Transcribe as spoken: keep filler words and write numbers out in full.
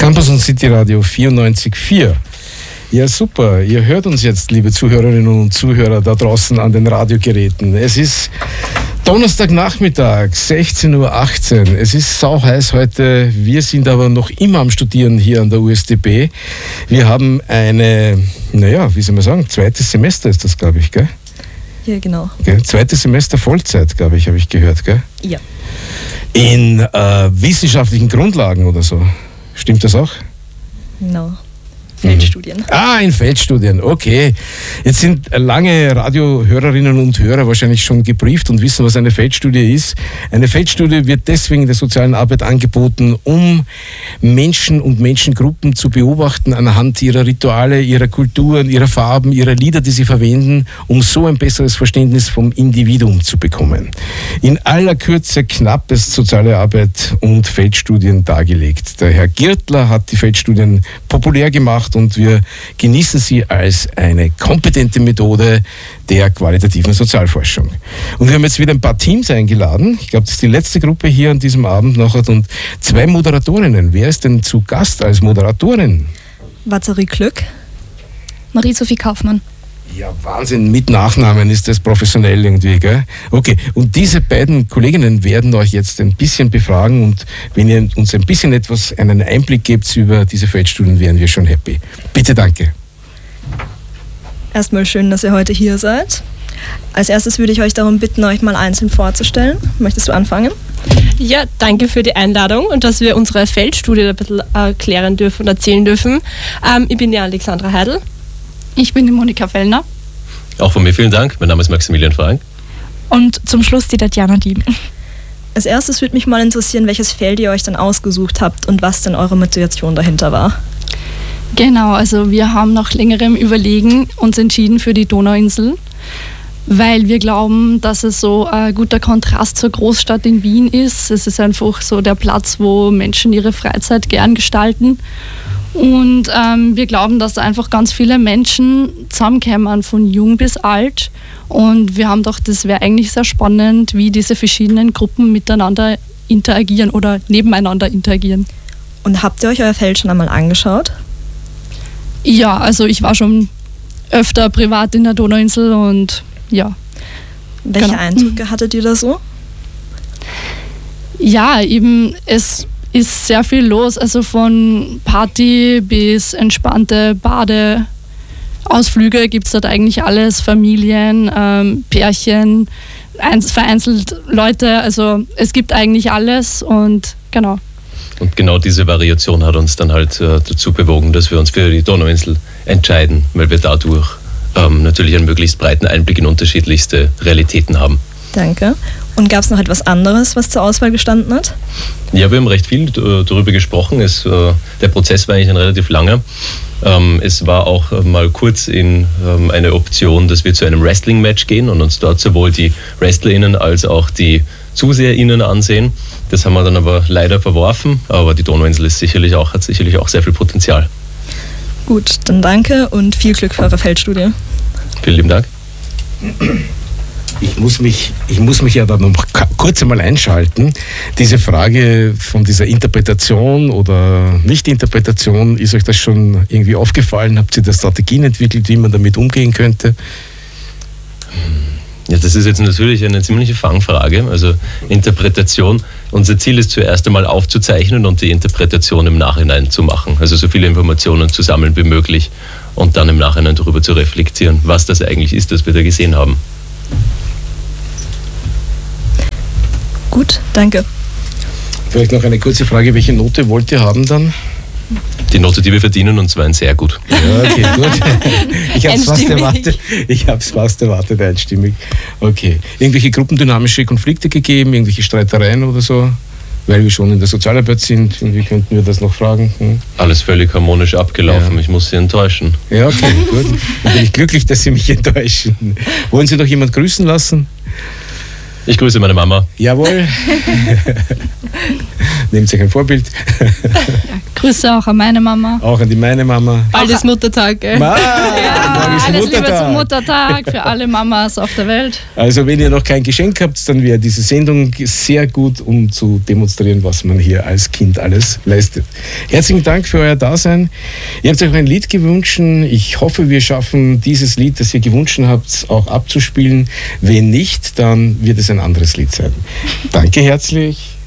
Campus und City Radio vierundneunzig Komma vier. Ja, super. Ihr hört uns jetzt, liebe Zuhörerinnen und Zuhörer da draußen an den Radiogeräten. Es ist Donnerstagnachmittag, sechzehn Uhr achtzehn. Es ist sauheiß heute. Wir sind aber noch immer am Studieren hier an der U S D B. Wir haben eine, naja, wie soll man sagen, zweites Semester ist das, glaube ich, gell? Ja, genau. Okay. Zweites Semester Vollzeit, glaube ich, habe ich gehört, gell? Ja. In äh, wissenschaftlichen Grundlagen oder so. Stimmt das auch? Genau. Feldstudien. Mhm. Ah, in Feldstudien, okay. Jetzt sind lange Radiohörerinnen und Hörer wahrscheinlich schon gebrieft und wissen, was eine Feldstudie ist. Eine Feldstudie wird deswegen in der sozialen Arbeit angeboten, um Menschen und Menschengruppen zu beobachten anhand ihrer Rituale, ihrer Kulturen, ihrer Farben, ihrer Lieder, die sie verwenden, um so ein besseres Verständnis vom Individuum zu bekommen. In aller Kürze knappes soziale Arbeit und Feldstudien dargelegt. Der Herr Girtler hat die Feldstudien populär gemacht und wir genießen sie als eine kompetente Methode der qualitativen Sozialforschung. Und wir haben jetzt wieder ein paar Teams eingeladen. Ich glaube, das ist die letzte Gruppe hier an diesem Abend noch und zwei Moderatorinnen. Wer ist denn zu Gast als Moderatorin? Vateri Glück. Marie-Sophie Kaufmann. Ja, Wahnsinn, mit Nachnamen ist das professionell irgendwie, gell? Okay, und diese beiden Kolleginnen werden euch jetzt ein bisschen befragen und wenn ihr uns ein bisschen etwas, einen Einblick gebt über diese Feldstudien, wären wir schon happy. Bitte, danke. Erstmal schön, dass ihr heute hier seid. Als erstes würde ich euch darum bitten, euch mal einzeln vorzustellen. Möchtest du anfangen? Ja, danke für die Einladung und dass wir unsere Feldstudie ein bisschen erklären dürfen und erzählen dürfen. Ähm, ich bin die Alexandra Heidel. Ich bin die Monika Fellner. Auch von mir vielen Dank. Mein Name ist Maximilian Frank. Und zum Schluss die Tatjana Diem. Als erstes würde mich mal interessieren, welches Feld ihr euch dann ausgesucht habt und was denn eure Motivation dahinter war. Genau, also wir haben nach längerem Überlegen uns entschieden für die Donauinsel, weil wir glauben, dass es so ein guter Kontrast zur Großstadt in Wien ist. Es ist einfach so der Platz, wo Menschen ihre Freizeit gern gestalten. Und ähm, wir glauben, dass da einfach ganz viele Menschen zusammenkommen, von jung bis alt. Und wir haben gedacht, das wäre eigentlich sehr spannend, wie diese verschiedenen Gruppen miteinander interagieren oder nebeneinander interagieren. Und habt ihr euch euer Feld schon einmal angeschaut? Ja, also ich war schon öfter privat in der Donauinsel und ja. Welche genau. Eindrücke hattet ihr da so? Ja, eben es ist sehr viel los, also von Party bis entspannte Badeausflüge gibt es dort eigentlich alles, Familien, ähm, Pärchen, vereinzelt Leute, also es gibt eigentlich alles und genau. Und genau diese Variation hat uns dann halt äh, dazu bewogen, dass wir uns für die Donauinsel entscheiden, weil wir dadurch ähm, natürlich einen möglichst breiten Einblick in unterschiedlichste Realitäten haben. Danke. Und gab es noch etwas anderes, was zur Auswahl gestanden hat? Ja, wir haben recht viel äh, darüber gesprochen. Es, äh, der Prozess war eigentlich ein relativ langer. Ähm, es war auch äh, mal kurz in ähm, eine Option, dass wir zu einem Wrestling-Match gehen und uns dort sowohl die WrestlerInnen als auch die ZuseherInnen ansehen. Das haben wir dann aber leider verworfen, aber die Donauinsel ist sicherlich auch, hat sicherlich auch sehr viel Potenzial. Gut, dann danke und viel Glück für eure Feldstudie. Vielen lieben Dank. Ich muss mich, ich muss mich ja da noch kurz einmal einschalten. Diese Frage von dieser Interpretation oder Nicht-Interpretation, ist euch das schon irgendwie aufgefallen? Habt ihr da Strategien entwickelt, wie man damit umgehen könnte? Ja, das ist jetzt natürlich eine ziemliche Fangfrage. Also Interpretation, unser Ziel ist zuerst einmal aufzuzeichnen und die Interpretation im Nachhinein zu machen. Also so viele Informationen zu sammeln wie möglich und dann im Nachhinein darüber zu reflektieren, was das eigentlich ist, das wir da gesehen haben. Gut, danke. Vielleicht noch eine kurze Frage, welche Note wollt ihr haben dann? Die Note, die wir verdienen, und zwar ein sehr gut. Ja, okay, gut. Ich habe es fast erwartet. Ich habe es fast erwartet, einstimmig. Okay. Irgendwelche gruppendynamische Konflikte gegeben, irgendwelche Streitereien oder so? Weil wir schon in der Sozialarbeit sind, irgendwie könnten wir das noch fragen. Hm? Alles völlig harmonisch abgelaufen. Ja. Ich muss Sie enttäuschen. Ja, okay, gut. Dann bin ich glücklich, dass Sie mich enttäuschen. Wollen Sie doch jemand grüßen lassen? Ich grüße meine Mama. Jawohl. Nehmt sich ein Vorbild. Ja, Grüße auch an meine Mama. Auch an die meine Mama. Bald ist Muttertag, gell? Ma, Ja, morgen ist alles Liebe Muttertag. zum Muttertag für alle Mamas auf der Welt. Also wenn ihr noch kein Geschenk habt, dann wäre diese Sendung sehr gut, um zu demonstrieren, was man hier als Kind alles leistet. Herzlichen Dank für euer Dasein. Ihr habt euch ein Lied gewünscht. Ich hoffe, wir schaffen dieses Lied, das ihr gewünscht habt, auch abzuspielen. Wenn nicht, dann wird es ein anderes Lied sein. Danke herzlich.